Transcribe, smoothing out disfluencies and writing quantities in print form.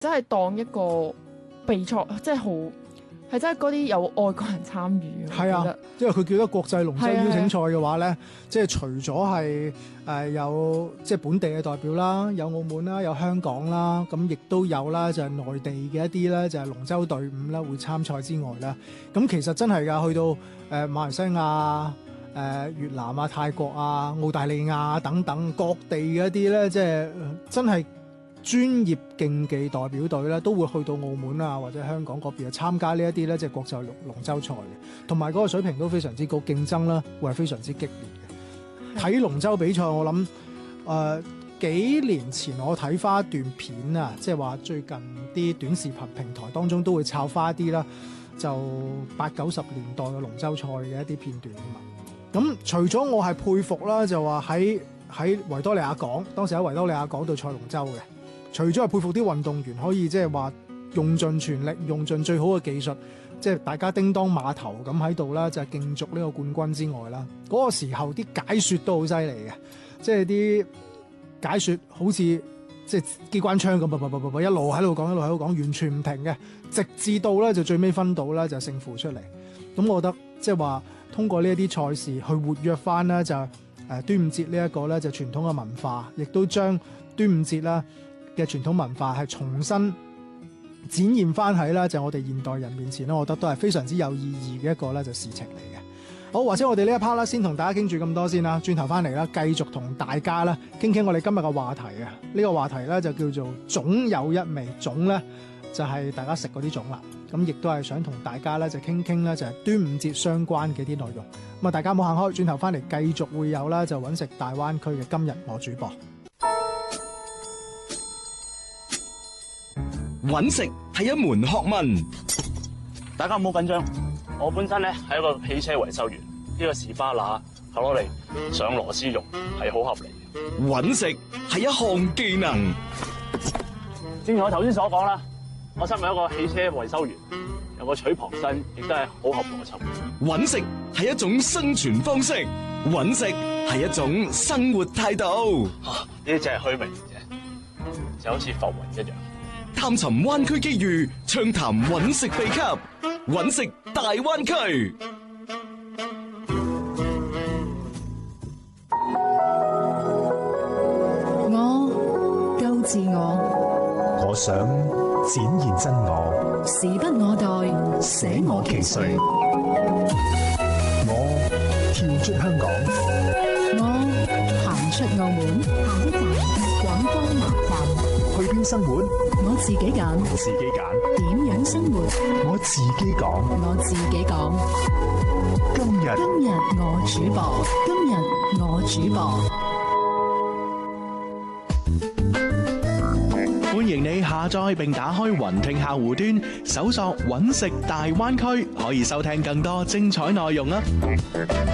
真係當一個比賽，即係好係真係嗰啲有外國人參與。 係啊，因為佢叫得國際龍舟邀請賽嘅話咧，即係除咗係有即係本地嘅代表啦，有澳門啦，有香港啦，咁亦都有啦，就係內地嘅一啲咧，就係龍舟隊伍啦會參賽之外啦。咁其實真係㗎，去到馬來西亞、越南啊、泰國啊、澳大利亞等等各地嘅一啲咧，即係真係專業競技代表隊咧，都會去到澳門啊或者香港嗰邊參加呢一啲咧，即係國際龍舟賽嘅，同埋嗰個水平都非常之高，競爭啦會係非常之激烈嘅。睇龍舟比賽，我諗幾年前我睇翻一段片啊，即係話最近啲短視頻平台當中都會抄翻一啲啦，就80-90年代嘅龍舟賽嘅一啲片段啊嘛。咁除咗我係佩服啦，就話喺維多利亞港，當時喺維多利亞港度賽龍舟嘅。除咗係佩服啲運動員可以即係話用盡全力、用盡最好嘅技術，即係大家叮當碼頭咁喺度啦，就係競逐呢個冠軍之外啦，嗰個時候啲解說都好犀利嘅，即係啲解說好似即係機關槍咁，一路喺度講，一路喺度講，完全唔停嘅，直至到咧就最尾分到咧就勝負出嚟。咁我覺得即係話通過呢一啲賽事去活躍翻咧就端午節呢一個咧就傳統嘅文化，亦都將端午節啦嘅傳統文化係重新展現翻喺啦，就我哋現代人面前咧，我覺得都係非常之有意義嘅一個咧就事情嚟嘅。好，或者我哋呢一 part 啦，先同大家傾住咁多先啦，轉頭翻嚟啦，繼續同大家啦傾傾我哋今日嘅話題啊。呢個話題咧就叫做粽有一味，粽咧就係大家食嗰啲粽啦。咁亦都係想同大家咧就傾傾咧就係端午節相關嘅啲內容。咁啊，大家冇行開，轉頭翻嚟繼續會有啦，就揾食大灣區嘅今日我主播。 揾食係一門學問， 大家唔好緊張。我本身咧係一個汽車維修員，呢個士巴拿係攞嚟上螺絲用，係好合理嘅。 揾食係一項技能。 正如我頭先所講啦，我身為一個汽車維修員，有個取旁身，亦都係好合邏輯。 揾食係一種生存方式，揾食係一種生活態度。 呢啲只係虛名嘅，就好似浮雲一樣。 探尋灣區機遇，暢談揾食秘笈，揾食大灣區。 我夠自我， 我想展現真我， 時不我待， 捨我其誰。我跳出香港， 我行出澳門，下一站廣東南站。 去邊生活？ 我自己揀， 自己揀。 點樣生活？ 我自己講， 我自己講。 今日我主播，今日我主播。 歡迎你下載並打開雲聽客戶端，搜索揾食大灣區，可以收聽更多精彩內容啦。